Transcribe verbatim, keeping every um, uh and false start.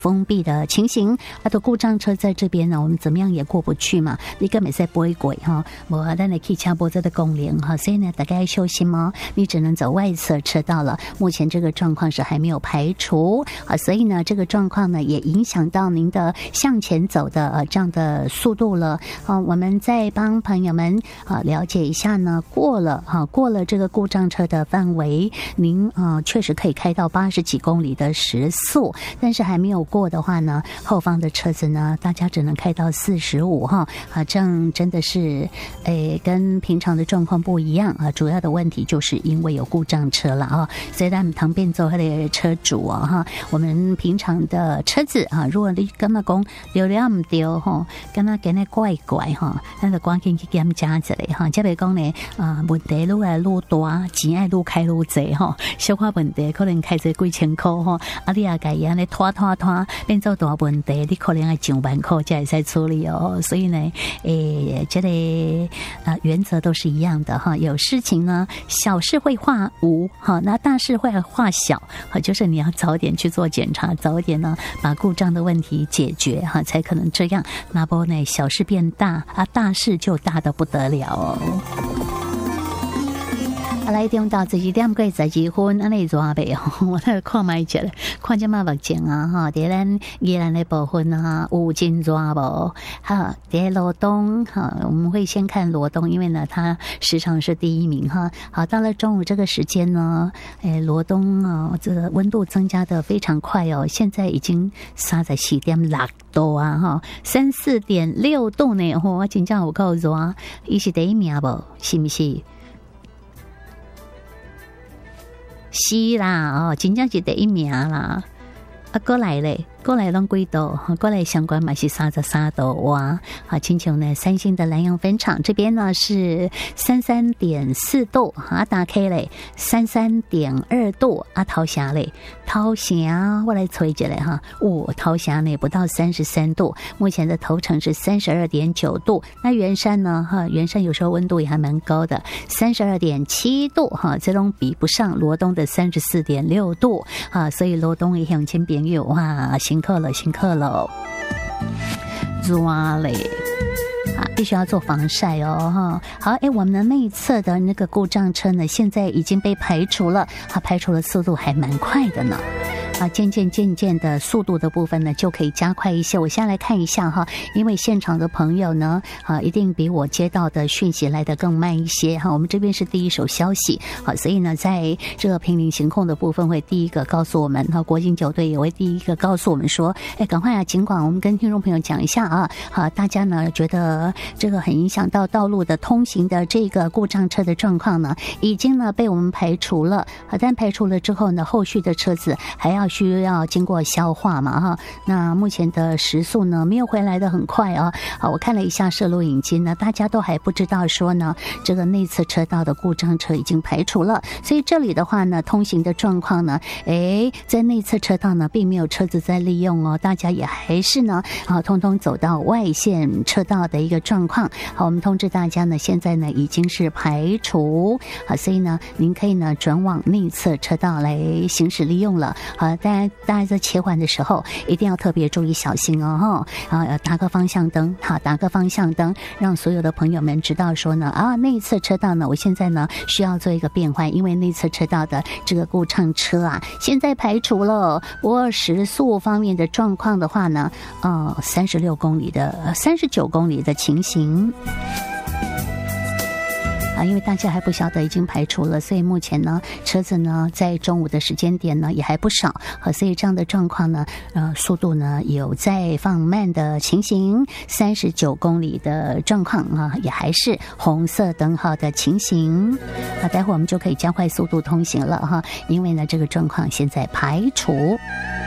封闭的情形，啊，的故障车在这边呢，我们怎么样也过不去嘛，你根本在不会轨哈，我但你可以掐波这的公铃哈，所以呢，大概休息吗？你只能走外侧车道了。目前这个状况是还没有排除啊，所以呢，这个状况呢也影响到您的向前走的呃这样的速度了啊。我们再帮朋友们啊了解一下呢，过了哈、啊、过了这个故障车的范围，您啊确实可以开到八十几公里的时速，但是还没有过的话呢，后方的车子呢，大家只能开到四十五哈啊，这样真的是诶跟平常的状况不一样啊。主要的问题就是因为有故障车了啊，所以咱们旁边坐的车主啊哈，我们平常的车子啊，如果你跟他讲流量唔对哈，跟他跟他怪怪哈，那就赶紧去检查一下哈。这边讲呢啊，问题愈来愈大，钱爱愈开愈多哈，小可问题可能开这几千块哈，啊你也该安尼拖拖拖变做大问题，你可能要上万块才会使处理哦。所以呢，诶，这类啊原则都是一样的哈。有事情呢，小事会化无哈，那大事会化小哈，就是你要早点去做检查，早点呢把故障的问题解决哈，才可能这样。那不呢，小事变大啊，大事就大得不得了哦。啊，来中到十二点过十二分，安尼热袂吼？我来看卖一下咧，看即马目前啊，哈，伫咱宜兰的部分啊，有真热无？哈，伫罗东哈，我们会先看罗东，因为呢，它时常是第一名哈。好，到了中午这个时间呢，诶，罗东啊，这个温度增加的非常快哦，现在已经三十四点六度啊，哈，三四点六度呢，吼，我真正有够热，伊是第一名无？是不是？是啦，哦，真正是第一名啦，啊，过来咧。过来拢几度，过来相关嘛是三十三度哇！啊，亲像呢，三星的南洋分厂这边呢是三三点四度啊，打开嘞三三点二度啊，桃城嘞桃城，我来吹一下嘞哈，哦，桃城呢不到三十三度，目前的头城是三十二点九度，那圆山呢哈，圆山有时候温度也还蛮高的，三十二点七度哈，这种比不上罗东的三十四点六度啊，所以罗东也乡亲朋友哇。辛苦了，辛苦了，热嘞啊，必须要做防晒哦哈。好，哎，我们的内侧的那个故障车呢，现在已经被排除了，它排除的速度还蛮快的呢。啊，渐渐渐渐的速度的部分呢，就可以加快一些。我先来看一下哈，因为现场的朋友呢，啊，一定比我接到的讯息来得更慢一些哈。我们这边是第一手消息，好，所以呢，在这个平林行控的部分会第一个告诉我们，哈，国境九队也会第一个告诉我们说，哎，赶快啊，尽管我们跟听众朋友讲一下啊，好，大家呢觉得这个很影响到道路的通行的这个故障车的状况呢，已经呢被我们排除了，啊，但排除了之后呢，后续的车子还要需要经过消化嘛哈，那目前的时速呢没有回来的很快啊。好，我看了一下摄录影机呢，大家都还不知道说呢，这个内侧车道的故障车已经排除了，所以这里的话呢，通行的状况呢，诶，在内侧车道呢并没有车子在利用哦，大家也还是呢啊，通通走到外线车道的一个状况。好，我们通知大家呢，现在呢已经是排除，好，所以呢，您可以呢转往内侧车道来行驶利用了。好，大家大家在切换的时候一定要特别注意小心哦哈，啊，打个方向灯，好，打个方向灯，让所有的朋友们知道说呢，啊，内侧车道呢，我现在呢需要做一个变换，因为内侧车道的这个故障车啊，现在排除了。不过时速方面的状况的话呢，呃，三十六公里的、三十九公里的情形。啊，因为大家还不晓得已经排除了，所以目前呢，车子呢在中午的时间点呢也还不少，啊，所以这样的状况呢，呃，速度呢有在放慢的情形，三十九公里的状况啊，也还是红色灯号的情形。啊，待会我们就可以加快速度通行了哈，因为呢这个状况现在排除。